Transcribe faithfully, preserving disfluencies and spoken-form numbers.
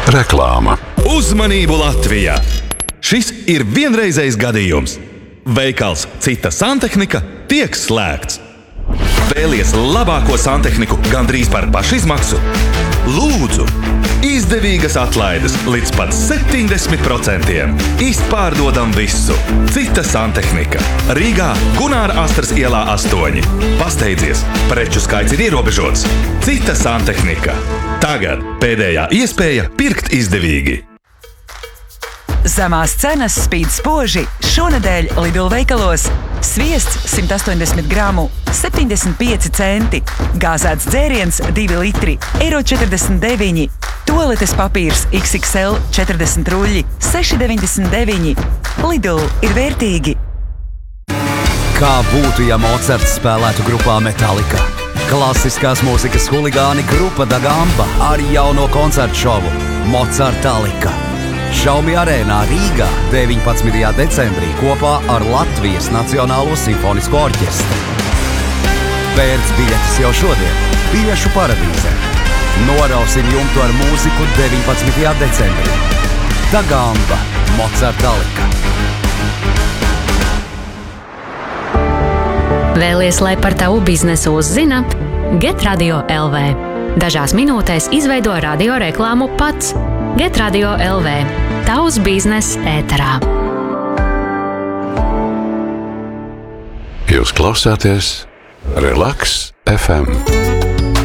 Reklāma. Uzmanību Latvijā! Šis ir vienreizējs gadījums. Veikals Cita santehnika tiek slēgts. Vēlies labāko santehniku gandrīz par pašizmaksu? Lūdzu! Izdevīgas atlaides līdz pat septiņdesmit procentiem. Izpārdodam visu. Cita santehnika. Rīgā Gunāra Astras ielā astoņi. Pasteidzies, preču skaits ir ierobežots. Cita santehnika. Tagad pēdējā iespēja pirkt izdevīgi. Zemās cenas spīd spoži šonedēļ Lidl veikalos. Sviests simt astoņdesmit gramu, septiņdesmit pieci centi. Gāzēts dzēriens divi litri, eiro četrdesmit deviņi. Tualetes papīrs iks iks el četrdesmit ruļļi, seši deviņdesmit deviņi. Lidl ir vērtīgi. Kā būtu, ja Mocarts spēlētu grupā Metallica? Klasiskās mūzikas huligāni grupa Da Gamba ar jauno koncertu šovu Mocartalika. Šaumi arēnā Rīgā deviņpadsmitajā decembrī kopā ar Latvijas Nacionālo simfonisko orķestri. Pērc biļetes jau šodien Biļešu paradīzē. Norausim jumtu ar mūziku deviņpadsmitajā decembrī. Da Gamba, Mocartalika. Vēlies, lai par tavu biznesu uzzina? Get Radio L V. Dažās minūtēs izveido radio reklāmu pats. Get Radio L V. Tavs biznes ēterā. Jūs klausāties Relaks F M.